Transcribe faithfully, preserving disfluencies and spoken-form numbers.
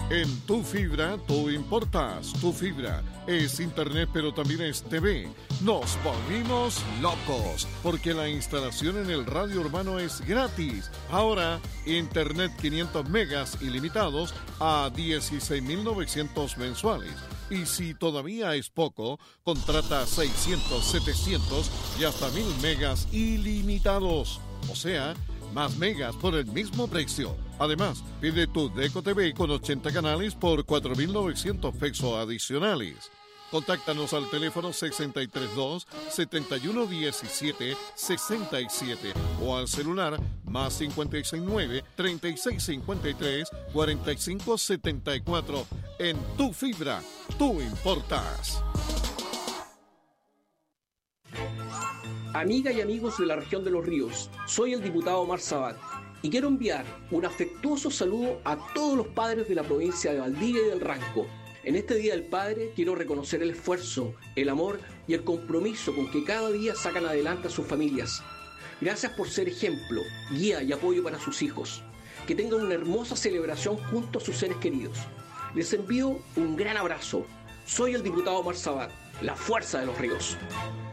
En Tu Fibra, tú importas. Tu Fibra es internet, pero también es T V. Nos volvimos locos, porque la instalación en el radio urbano es gratis. Ahora, internet quinientos megas ilimitados a dieciséis mil novecientos mensuales. Y si todavía es poco, contrata seiscientos, setecientos y hasta mil megas ilimitados. O sea, más megas por el mismo precio. Además, pide tu Deco T V con ochenta canales por cuatro mil novecientos pesos adicionales. Contáctanos al teléfono sesenta y tres dos, setenta y uno diecisiete, sesenta y siete o al celular más cincuenta y seis nueve, treinta y seis cincuenta y tres, cuarenta y cinco setenta y cuatro. En Tu Fibra, tú importas. Amigas y amigos de la región de Los Ríos, soy el diputado Omar Sabat y quiero enviar un afectuoso saludo a todos los padres de la provincia de Valdivia y del Ranco. En este Día del Padre quiero reconocer el esfuerzo, el amor y el compromiso con que cada día sacan adelante a sus familias. Gracias por ser ejemplo, guía y apoyo para sus hijos. Que tengan una hermosa celebración junto a sus seres queridos. Les envío un gran abrazo. Soy el diputado Omar Sabat, la fuerza de los ríos.